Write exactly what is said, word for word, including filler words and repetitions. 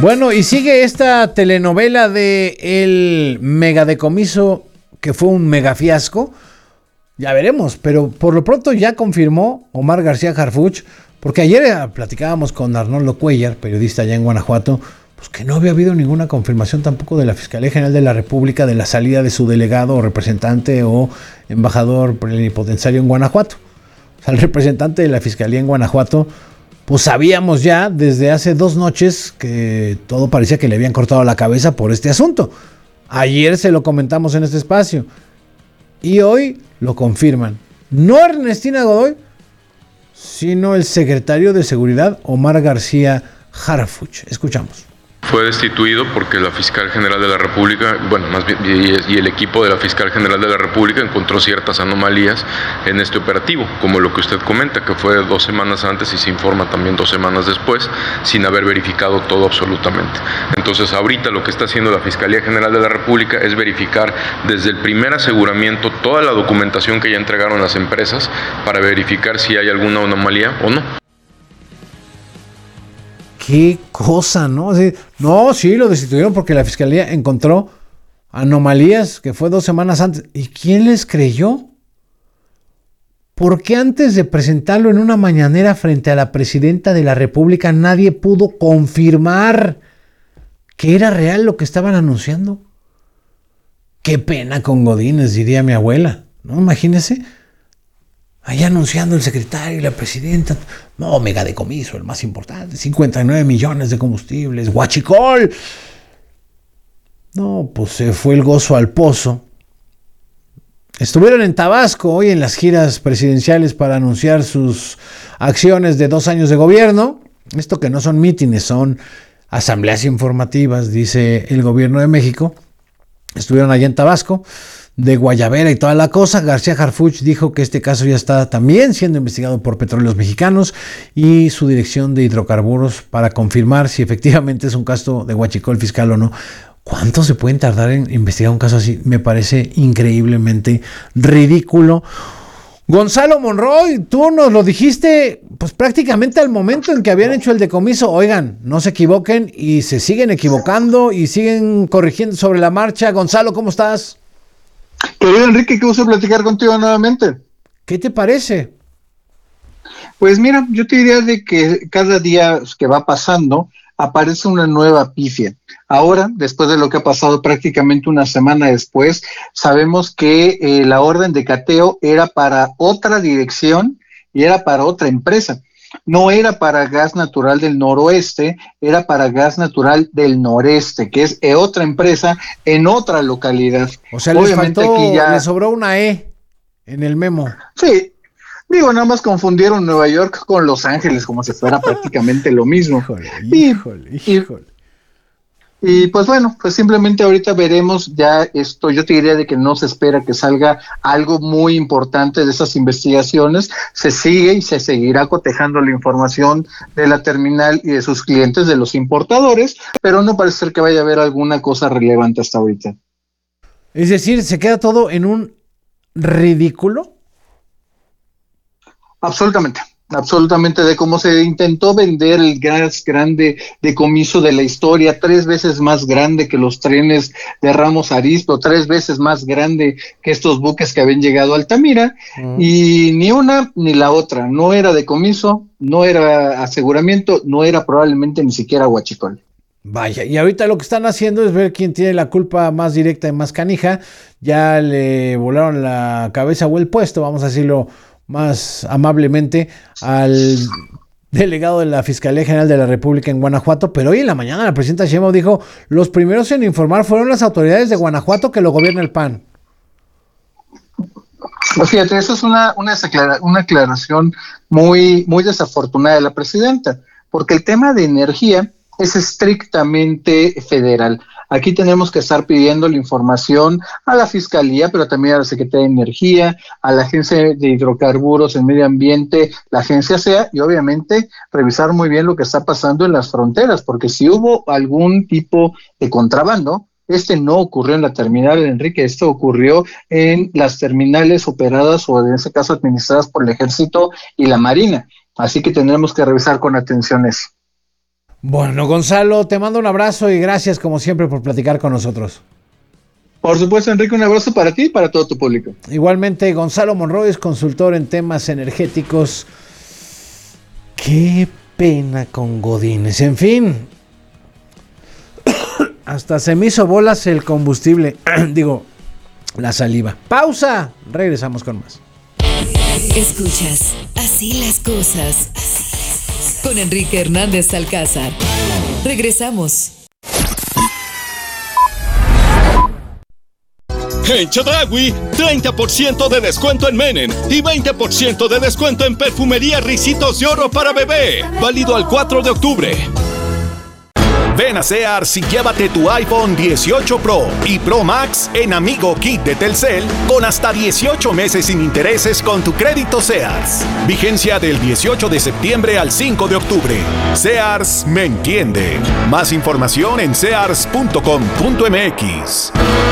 Bueno, y sigue esta telenovela de el megadecomiso, que fue un mega fiasco. Ya veremos, pero por lo pronto ya confirmó Omar García Harfuch, porque ayer platicábamos con Arnoldo Cuellar, periodista allá en Guanajuato, pues que no había habido ninguna confirmación tampoco de la Fiscalía General de la República de la salida de su delegado o representante o embajador plenipotenciario en Guanajuato. O sea, el representante de la Fiscalía en Guanajuato, pues sabíamos ya desde hace dos noches que todo parecía que le habían cortado la cabeza por este asunto. Ayer se lo comentamos en este espacio y hoy lo confirman. No Ernestina Godoy, sino el secretario de Seguridad, Omar García Harfuch. Escuchamos. Fue destituido porque la Fiscal General de la República, bueno, más bien, y, y el equipo de la Fiscal General de la República encontró ciertas anomalías en este operativo, como lo que usted comenta, que fue dos semanas antes y se informa también dos semanas después, sin haber verificado todo absolutamente. Entonces, ahorita lo que está haciendo la Fiscalía General de la República es verificar desde el primer aseguramiento toda la documentación que ya entregaron las empresas para verificar si hay alguna anomalía o no. Qué cosa, ¿no? Así, no, sí, lo destituyeron porque la Fiscalía encontró anomalías, que fue dos semanas antes. ¿Y quién les creyó? ¿Por qué antes de presentarlo en una mañanera frente a la presidenta de la República nadie pudo confirmar que era real lo que estaban anunciando? Qué pena con Godínez, diría mi abuela, ¿no? Imagínese. Ahí anunciando el secretario y la presidenta, no, megadecomiso, el más importante, cincuenta y nueve millones de combustibles, huachicol. No, pues se fue el gozo al pozo. Estuvieron en Tabasco hoy en las giras presidenciales para anunciar sus acciones de dos años de gobierno. Esto que no son mítines, son asambleas informativas, dice el gobierno de México. Estuvieron allá en Tabasco, de Guayabera y toda la cosa. García Harfuch dijo que este caso ya está también siendo investigado por Petróleos Mexicanos y su dirección de hidrocarburos para confirmar si efectivamente es un caso de huachicol fiscal o no. ¿Cuánto se pueden tardar en investigar un caso así? Me parece increíblemente ridículo. Gonzalo Monroy, tú nos lo dijiste pues prácticamente al momento en que habían hecho el decomiso. Oigan, no se equivoquen, y se siguen equivocando y siguen corrigiendo sobre la marcha. Gonzalo, ¿cómo estás? Querido Enrique, qué gusto platicar contigo nuevamente. ¿Qué te parece? Pues mira, yo te diría de que cada día que va pasando aparece una nueva pifia. Ahora, después de lo que ha pasado prácticamente una semana después, sabemos que eh, la orden de cateo era para otra dirección y era para otra empresa. No era para Gas Natural del Noroeste, era para Gas Natural del Noreste, que es eh, otra empresa en otra localidad. O sea, les faltó, aquí ya les sobró una E en el memo. Sí, digo, nada más confundieron Nueva York con Los Ángeles, como si fuera prácticamente lo mismo. Híjole, híjole, y, híjole. Y, y pues bueno, pues simplemente ahorita veremos ya esto. Yo te diría de que no se espera que salga algo muy importante de esas investigaciones. Se sigue y se seguirá cotejando la información de la terminal y de sus clientes, de los importadores, pero no parece ser que vaya a haber alguna cosa relevante hasta ahorita. Es decir, ¿se queda todo en un ridículo? Absolutamente, absolutamente, de cómo se intentó vender el gas grande decomiso de la historia, tres veces más grande que los trenes de Ramos Arizpe, tres veces más grande que estos buques que habían llegado a Altamira, uh-huh. Y ni una ni la otra, no era decomiso, no era aseguramiento, no era probablemente ni siquiera huachicol. Vaya, y ahorita lo que están haciendo es ver quién tiene la culpa más directa y más canija. Ya le volaron la cabeza o el puesto, vamos a decirlo más amablemente, al delegado de la Fiscalía General de la República en Guanajuato, pero hoy en la mañana la presidenta Sheinbaum dijo: los primeros en informar fueron las autoridades de Guanajuato que lo gobierna el P A N. Pues fíjate, eso es una, una, una aclaración muy, muy desafortunada de la presidenta, porque el tema de energía es estrictamente federal. Aquí tenemos que estar pidiendo la información a la Fiscalía, pero también a la Secretaría de Energía, a la Agencia de Hidrocarburos en Medio Ambiente, la Agencia S E A, y obviamente revisar muy bien lo que está pasando en las fronteras, porque si hubo algún tipo de contrabando, este no ocurrió en la terminal, Enrique, esto ocurrió en las terminales operadas o en ese caso administradas por el Ejército y la Marina. Así que tendremos que revisar con atención eso. Bueno, Gonzalo, te mando un abrazo y gracias como siempre por platicar con nosotros. Por supuesto, Enrique, un abrazo para ti y para todo tu público. Igualmente, Gonzalo Monroy es consultor en temas energéticos. Qué pena con Godínez. En fin, hasta se me hizo bolas el combustible. Digo, la saliva. Pausa. Regresamos con más. Escuchas Así las cosas con Enrique Hernández Alcázar. Regresamos. En Chedraui, treinta por ciento de descuento en Menen y veinte por ciento de descuento en perfumería Ricitos de Oro para bebé. Válido al cuatro de octubre. Ven a Sears y llévate tu iPhone dieciocho Pro y Pro Max en Amigo Kit de Telcel con hasta dieciocho meses sin intereses con tu crédito Sears. Vigencia del dieciocho de septiembre al cinco de octubre. Sears me entiende. Más información en sears punto com punto m x.